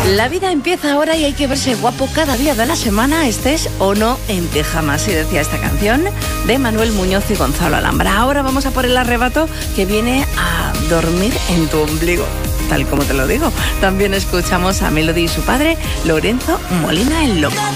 La vida empieza ahora y hay que verse guapo cada día de la semana, estés o no en pijama. Así decía esta canción de Manuel Muñoz y Gonzalo Alhambra. Ahora vamos a por el arrebato que viene a dormir en tu ombligo, tal como te lo digo. También escuchamos a Melody y su padre, Lorenzo Molina el Loco.